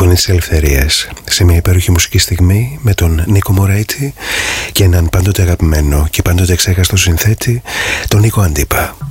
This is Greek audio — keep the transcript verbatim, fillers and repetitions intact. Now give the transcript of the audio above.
Πλανήτης της Ελευθερίας, σε μια υπέροχη μουσική στιγμή με τον Νίκο Μωρέιτη και έναν πάντοτε αγαπημένο και πάντοτε εξέχαστο συνθέτη, τον Νίκο Αντίπα.